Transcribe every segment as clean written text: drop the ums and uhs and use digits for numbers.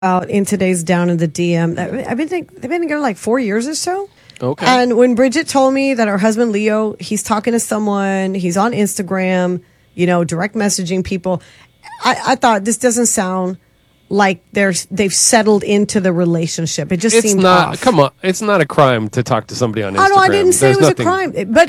out in today's Down in the DM. They've been together like 4 years or so. Okay. And when Bridget told me that her husband Leo, he's talking to someone, he's on Instagram, direct messaging people, I thought this doesn't sound like they've settled into the relationship. It just seemed off. Come on, it's not a crime to talk to somebody on Instagram. Oh, no, I didn't say it was a crime. But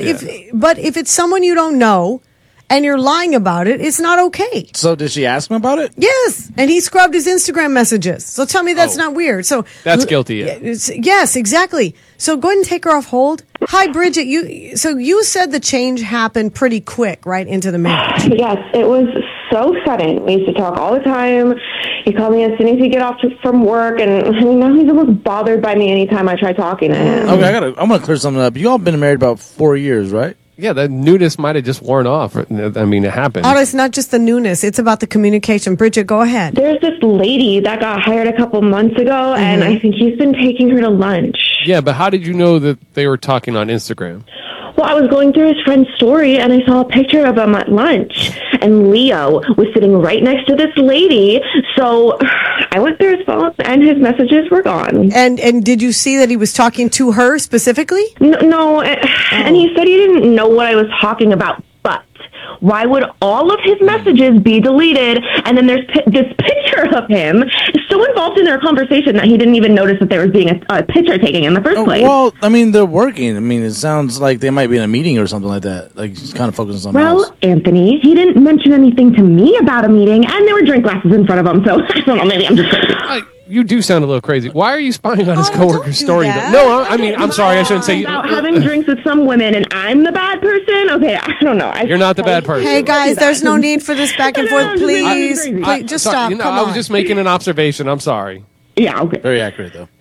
if it's someone you don't know and you're lying about it, it's not okay. So did she ask him about it? Yes, and he scrubbed his Instagram messages. So tell me that's not weird. So that's guilty. Yeah. Yes, exactly. So go ahead and take her off hold. Hi, Bridget. You said the change happened pretty quick, right, into the marriage. Yes, it was so sudden. We used to talk all the time. He called me as soon as he get off from work, and now he's almost bothered by me anytime I try talking to him. Okay, I'm gonna clear something up. You all been married about 4 years, right? Yeah, the newness might have just worn off. I mean, it happened. Oh, it's not just the newness. It's about the communication. Bridget, go ahead. There's this lady that got hired a couple months ago, and I think he's been taking her to lunch. Yeah, but how did you know that they were talking on Instagram? Well, I was going through his friend's story, and I saw a picture of him at lunch, and Leo was sitting right next to this lady. So I went through his phone, and his messages were gone. And did you see that he was talking to her specifically? No, and he said he didn't know what I was talking about, but why would all of his messages be deleted? And then there's this picture of him so involved in their conversation that he didn't even notice that there was being a picture taking in the first place. Well, I mean, they're working. I mean, it sounds like they might be in a meeting or something like that. Like, he's kind of focusing on something else. Well, Anthony, he didn't mention anything to me about a meeting, and there were drink glasses in front of him, so I don't know, maybe I'm just crazy. You do sound a little crazy. Why are you spying on his coworker's story? I'm sorry. I shouldn't say. About having drinks with some women, and I'm the bad person. Okay, I don't know. You're not the bad person. Hey guys, there's no need for this back and forth. Please, just stop. Come on. I was just making an observation. I'm sorry. Yeah. Okay. Very accurate, though.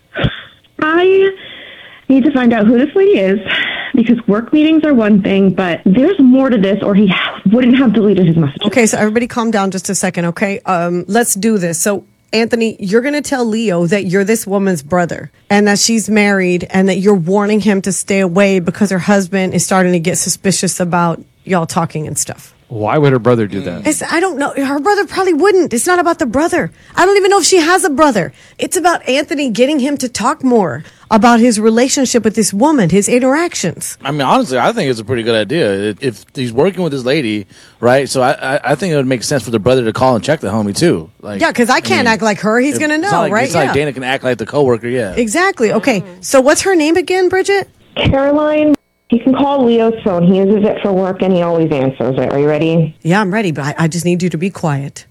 I need to find out who this lady is, because work meetings are one thing, but there's more to this, or he wouldn't have deleted his messages. Okay, so everybody calm down just a second, okay? Let's do this. So, Anthony, you're going to tell Leo that you're this woman's brother and that she's married and that you're warning him to stay away because her husband is starting to get suspicious about y'all talking and stuff. Why would her brother do that? I don't know. Her brother probably wouldn't. It's not about the brother. I don't even know if she has a brother. It's about Anthony getting him to talk more about his relationship with this woman, his interactions. I mean, honestly, I think it's a pretty good idea. If he's working with this lady, right? So I think it would make sense for the brother to call and check the homie, too. Like, yeah, because I can't act like her. He's going to know, right? It's not like Dana can act like the coworker, yeah. Exactly. Okay, so what's her name again, Bridget? Caroline. You can call Leo's phone. He uses it for work, and he always answers it. Are you ready? Yeah, I'm ready, but I just need you to be quiet.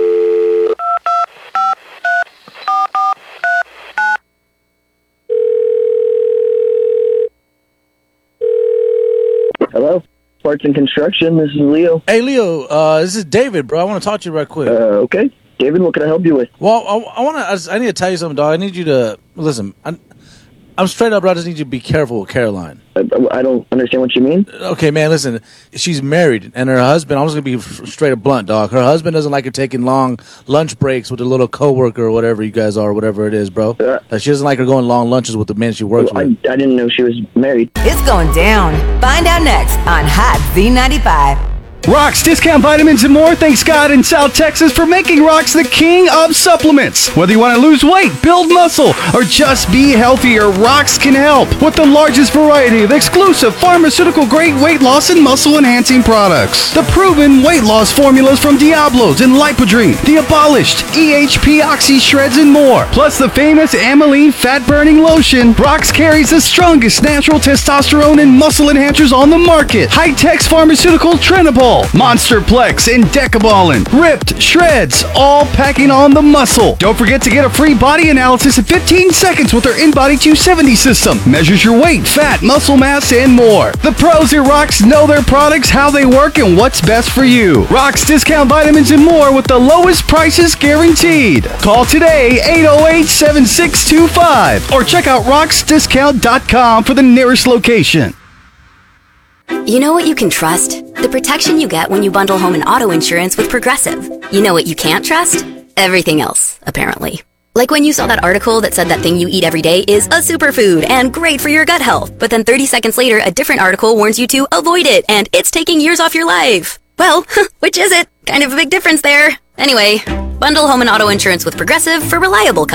Hello, Parts and Construction. This is Leo. Hey, Leo. This is David, bro. I want to talk to you right quick. Okay. David, what can I help you with? Well, I need to tell you something, dog. I need you to listen. I'm straight up, bro. I just need you to be careful with Caroline. I don't understand what you mean. Okay, man, listen. She's married, and her husband, I'm just going to be straight up blunt, dog. Her husband doesn't like her taking long lunch breaks with a little coworker or whatever you guys are, or whatever it is, bro. She doesn't like her going long lunches with the men she works with. I didn't know she was married. It's going down. Find out next on Hot Z95. Rox Discount Vitamins and More thanks God in South Texas for making Rox the king of supplements. Whether you want to lose weight, build muscle, or just be healthier, Rox can help with the largest variety of exclusive pharmaceutical-grade weight loss and muscle-enhancing products. The proven weight loss formulas from Diablos and Lipodrine, the abolished EHP Oxy Shreds and more, plus the famous Ameline fat-burning lotion. Rox carries the strongest natural testosterone and muscle enhancers on the market. High-Tex Pharmaceutical Trenibol, Monsterplex, and Decabolin. Ripped Shreds, all packing on the muscle. Don't forget to get a free body analysis in 15 seconds with their InBody 270 system. Measures your weight, fat, muscle mass, and more. The pros at Rox know their products, how they work, and what's best for you. Rox Discount Vitamins and More with the lowest prices guaranteed. Call today, 808-7625, or check out roxdiscount.com for the nearest location. You know what you can trust? The protection you get when you bundle home and auto insurance with Progressive. You know what you can't trust? Everything else, apparently. Like when you saw that article that said that thing you eat every day is a superfood and great for your gut health, but then 30 seconds later, a different article warns you to avoid it and it's taking years off your life. Well, which is it? Kind of a big difference there. Anyway, bundle home and auto insurance with Progressive for reliable